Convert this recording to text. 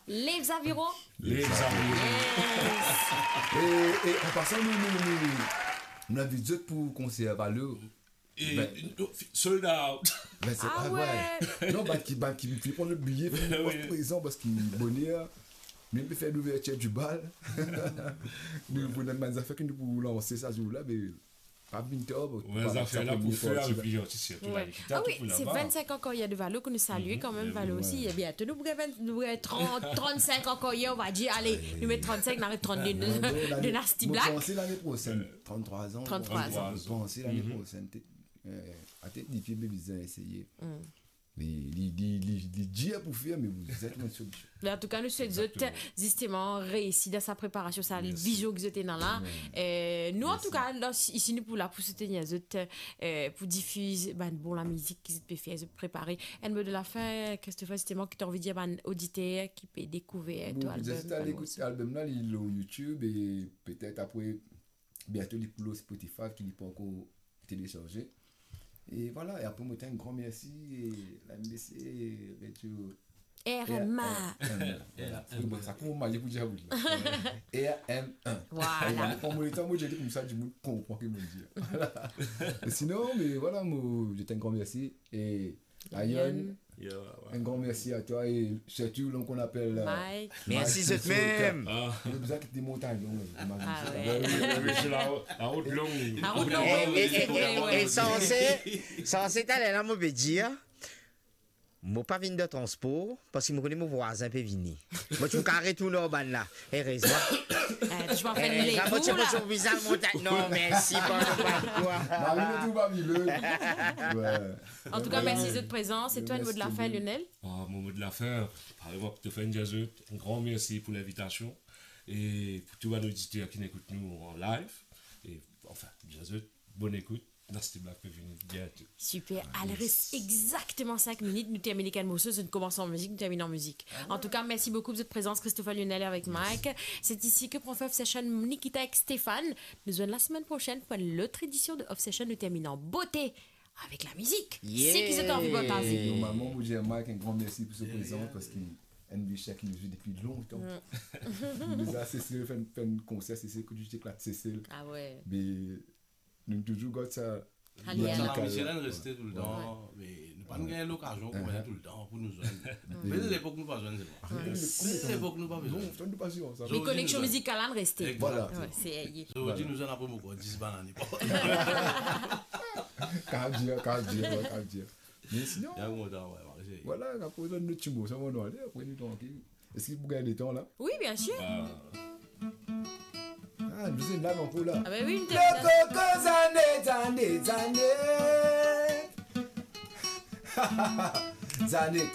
Les Xaviros. Les Xaviros. Et en passant, nous avons vu d'autres pour concert valeur. Et sold out. Ben, c'est Ah ouais. Non, qui me fait prendre le billet, pour le présent parce qu'il est bonheur. Même pour faire l'ouverture du bal. Nous avons des affaires que nous pouvons lancer ça jour-là, mais pas bientôt. Ouais, les affaires là pour faire le billet, tu sais. Ah oui, c'est 25 ans qu'il y a de Valo que nous saluons quand même. Valo aussi, et bientôt nous avons 35 ans qu'il y a, on va dire, allez, nous mettons 35, nous arrêtons 32 de Nasty Black. On pensez l'année prochaine, 33 ans. 33 ans. On pensez l'année prochaine. À tête des filles, mais vous avez essayé. Mais il dit pour faire, mais vous êtes une solution. En tout cas, nous souhaitons justement réussir dans sa préparation, ça, les visions que vous êtes dans là. Nous, en tout cas, ici, nous pour soutenir les autres, pour diffuser bon, la musique qu'ils peuvent faire, préparer. Et de la fin, Christophe, justement, qui t'a envie de dire un auditeur qui peut découvrir ton album. J'espère à l'écoute cet album-là, il est sur YouTube et peut-être après, bientôt, il est pour Spotify qui n'est pas encore téléchargé. Et voilà, et après, moi, un grand merci. Et la MBC, RMA. Ça commence mal, pour dire RM1. Voilà. Pour moi, j'ai dit comme ça, je comprends ce que je dis. Sinon, mais voilà, j'étais un grand merci. Et Ayon, un grand merci à toi. Et surtout, l'homme qu'on appelle. Mike. Merci, c'est même. Il y a besoin quitter montagne. La route longue. La route longue. Et censé aller là, je veux dire. Je pas venu de transport parce que je connais mon voisin peut venir. Moi, tu me retourner au ban là. Heureusement. Tu vas faire les tours là. Sur visage montagne. Non, merci En tout cas, merci de votre présence. Et toi, le mot de la fin, Lionel? Mon mot de la fin, par exemple, te faire un grand merci pour l'invitation et pour tous nos auditeurs qui écoutent nous en live. Et enfin, Jazut, bonne écoute. Nasty Black peut venir bientôt. Super. Il reste exactement 5 minutes. Nous terminons avec Mosso. Nous commençons en musique, nous terminons en musique. En tout cas, merci beaucoup de votre présence, Christophe Lionel avec Mike. C'est ici que prend fin Off Session Nikita avec Stéphane. Nous allons la semaine prochaine pour l'autre édition de Off Session. Nous terminons en beauté avec la musique. C'est qui s'est envie de ta vie. Normalement, moi, j'ai Mike, un grand merci pour ce présent parce qu'il NBC qui nous joue depuis longtemps. Il nous a cessé de faire un concert, c'est que tu t'éclates, c'est Ah ouais. Mais nous toujours got ça. Michel est resté tout le temps, mais nous pas gagné l'occasion pour venir tout le temps pour nous joindre. Mais à l'époque, nous pas joindre, c'est bon. À l'époque, nous pas besoin. Les connexions musicales sont restées. Voilà. Aujourd'hui, nous en avons beaucoup, 10 bananes. Cardio. Mais sinon, voilà, après, on a notre chimbo, ça va nous aller, après, nous tranquille. Est-ce que vous gagnez des temps là? Oui, bien sûr. Ah, nous sommes là, encore là. Ah, ben oui, une Zanet.